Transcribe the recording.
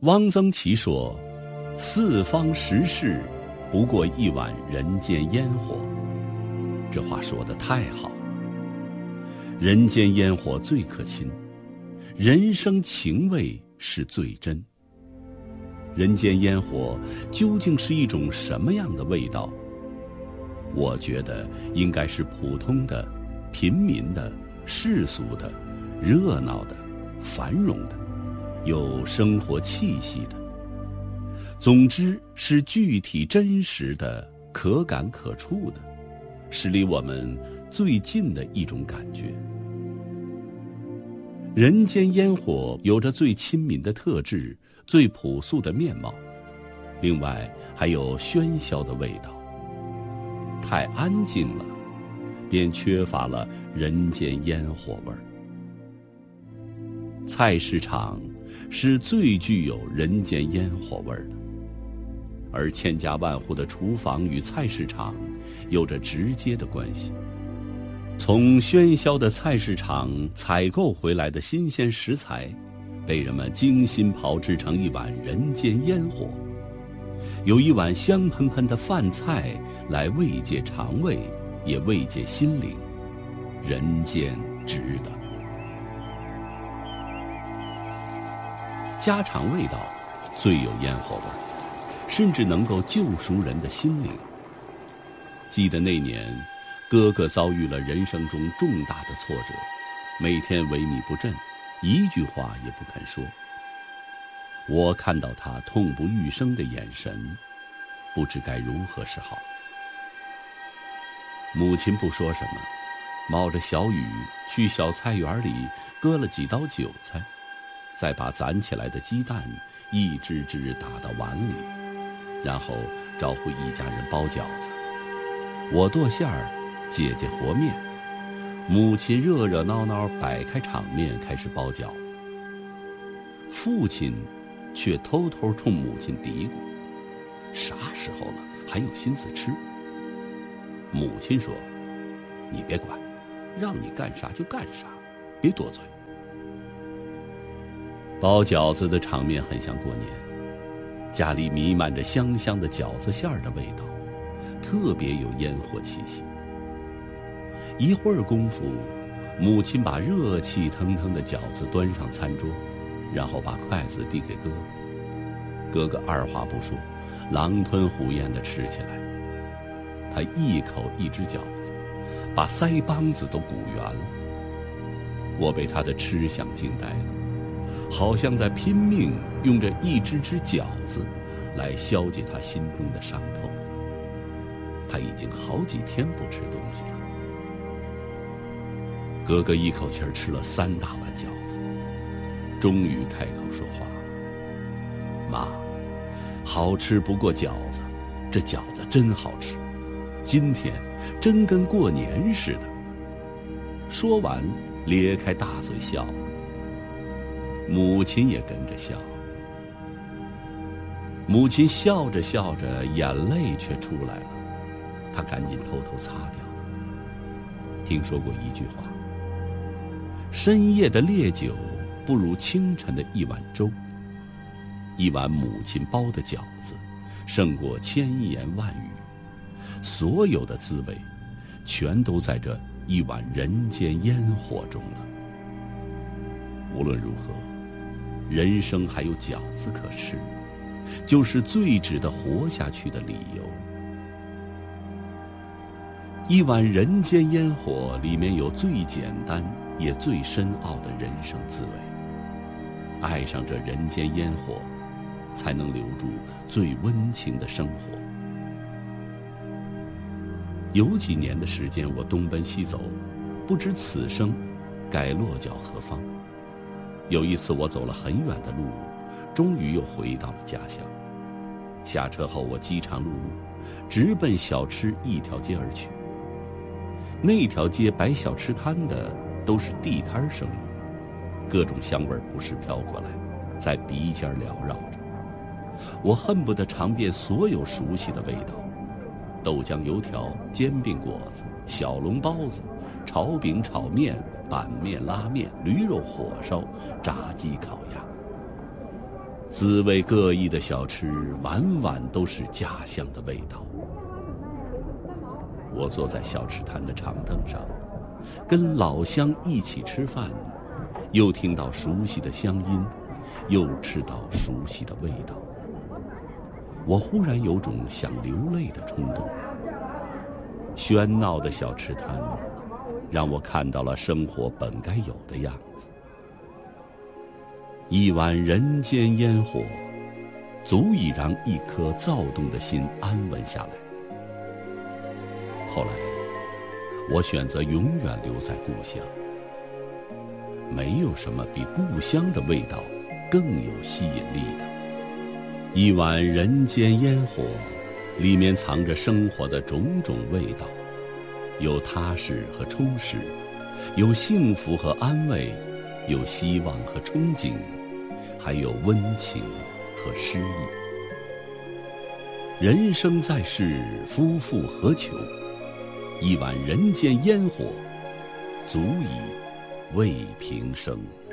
汪曾祺说：“四方食事，不过一碗人间烟火。”这话说得太好了。人间烟火最可亲，人生情味是最真。人间烟火究竟是一种什么样的味道？我觉得应该是普通的、平民的、世俗的、热闹的、繁荣的，有生活气息的。总之是具体真实的、可感可触的，是离我们最近的一种感觉。人间烟火有着最亲民的特质，最朴素的面貌，另外还有喧嚣的味道。太安静了，便缺乏了人间烟火味儿。菜市场是最具有人间烟火味儿的，而千家万户的厨房与菜市场有着直接的关系。从喧嚣的菜市场采购回来的新鲜食材，被人们精心炮制成一碗人间烟火，有一碗香喷喷的饭菜来慰藉肠胃，也慰藉心灵，人间值得。家常味道最有烟火味，甚至能够救赎人的心灵。记得那年，哥哥遭遇了人生中重大的挫折，每天萎靡不振，一句话也不肯说。我看到他痛不欲生的眼神，不知该如何是好。母亲不说什么，冒着小雨去小菜园里割了几刀韭菜，再把攒起来的鸡蛋一只只打到碗里，然后招呼一家人包饺子。我剁馅儿，姐姐和面，母亲热热闹闹摆开场面开始包饺子。父亲却偷偷冲母亲嘀咕：“啥时候了，还有心思吃？”母亲说：“你别管，让你干啥就干啥，别多嘴。”包饺子的场面很像过年，家里弥漫着香香的饺子馅儿的味道，特别有烟火气息。一会儿功夫，母亲把热气腾腾的饺子端上餐桌，然后把筷子递给哥哥。哥哥二话不说，狼吞虎咽地吃起来。他一口一只饺子，把腮帮子都鼓圆了。我被他的吃相惊呆了，好像在拼命用着一只只饺子来消解他心中的伤痛。他已经好几天不吃东西了。哥哥一口气儿吃了3大碗饺子，终于开口说话：“妈，好吃不过饺子，这饺子真好吃，今天真跟过年似的。”说完，咧开大嘴笑了。母亲也跟着笑。母亲笑着笑着，眼泪却出来了，她赶紧偷偷擦掉。听说过一句话：深夜的烈酒不如清晨的一碗粥。一碗母亲包的饺子，胜过千言万语。所有的滋味，全都在这一碗人间烟火中了。无论如何，人生还有饺子可吃，就是最值得活下去的理由。一碗人间烟火里面有最简单也最深奥的人生滋味。爱上这人间烟火，才能留住最温情的生活。有几年的时间，我东奔西走，不知此生该落脚何方。有一次，我走了很远的路，终于又回到了家乡。下车后，我饥肠辘辘，直奔小吃一条街而去。那条街摆小吃摊的都是地摊生意，各种香味不时飘过来，在鼻尖缭绕着。我恨不得尝遍所有熟悉的味道：豆浆油条、煎饼果子、小笼包子、炒饼炒面、板面拉面、驴肉火烧、炸鸡烤鸭。 滋味各异的小吃，晚晚都是家乡的味道。我坐在小吃摊的长凳上，跟老乡一起吃饭，又听到熟悉的乡音，又吃到熟悉的味道。我忽然有种想流泪的冲动。喧闹的小吃摊，让我看到了生活本该有的样子。一碗人间烟火，足以让一颗躁动的心安稳下来。后来，我选择永远留在故乡。没有什么比故乡的味道更有吸引力的。一碗人间烟火，里面藏着生活的种种味道，有踏实和充实，有幸福和安慰，有希望和憧憬，还有温情和诗意。人生在世，夫复何求？一碗人间烟火，足以慰平生。